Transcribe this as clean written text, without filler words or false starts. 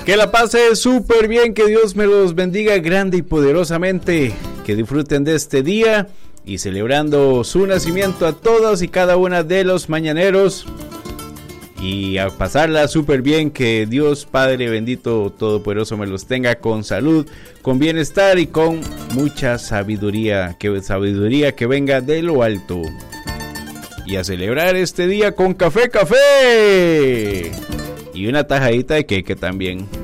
Que la pase súper bien, que Dios me los bendiga grande y poderosamente, que disfruten de este día y celebrando su nacimiento a todos y cada una de los mañaneros y a pasarla súper bien, que Dios Padre bendito todopoderoso me los tenga con salud, con bienestar y con mucha sabiduría que venga de lo alto. Y a celebrar este día con café y una tajadita de queque también.